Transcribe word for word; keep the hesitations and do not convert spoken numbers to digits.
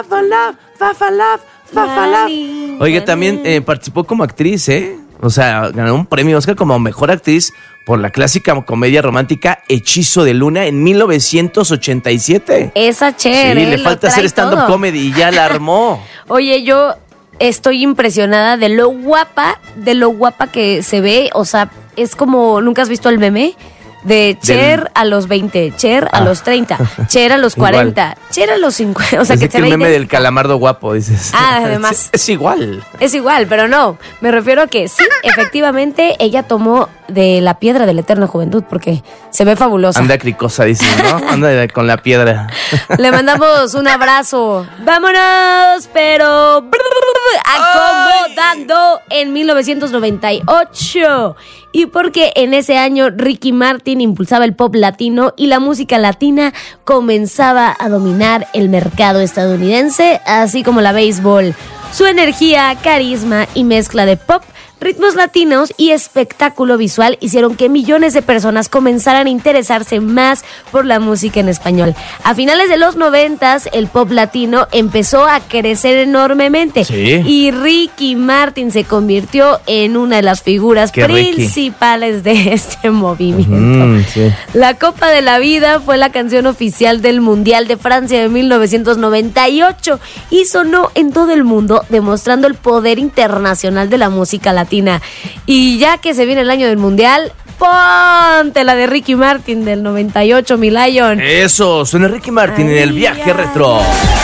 Fafalaf, Fafalaf, Fafalaf. Oiga, también eh, participó como actriz, ¿eh? O sea, ganó un premio Oscar como mejor actriz por la clásica comedia romántica Hechizo de Luna en mil novecientos ochenta y siete. Esa Cher, Sí, eh, le lo falta trae hacer stand-up todo. comedy y ya la armó. Oye, yo estoy impresionada de lo guapa, de lo guapa que se ve. O sea, es como, ¿nunca has visto el meme? De Cher Del- a los veinte, Cher a Ah. los treinta, Cher a los Igual. cuarenta, Cher a los cincuenta. O sea, Es que que se el ve meme del idéntica. calamardo guapo, dices. Ah, además. Es, es igual. Es igual, pero no. Me refiero a que sí, efectivamente, ella tomó de la piedra de la eterna juventud porque se ve fabulosa. Anda cricosa, dices, ¿no? Anda con la piedra. Le mandamos un abrazo. ¡Vámonos! Pero acomodando en mil novecientos noventa y ocho. Y porque en ese año Ricky Martin impulsaba el pop latino y la música latina comenzaba a dominar el mercado estadounidense, así como la béisbol. Su energía, carisma y mezcla de pop, ritmos latinos y espectáculo visual hicieron que millones de personas comenzaran a interesarse más por la música en español. A finales de los noventas, el pop latino empezó a crecer enormemente. Sí. Y Ricky Martin se convirtió en una de las figuras Qué Ricky. principales de este movimiento. Mm, sí. La Copa de la Vida fue la canción oficial del Mundial de Francia de mil novecientos noventa y ocho y sonó en todo el mundo, demostrando el poder internacional de la música latina. Y ya que se viene el año del Mundial, ponte la de Ricky Martin del noventa y ocho, mi Lion. Eso, suena Ricky Martin en el Ay, viaje ay. retro.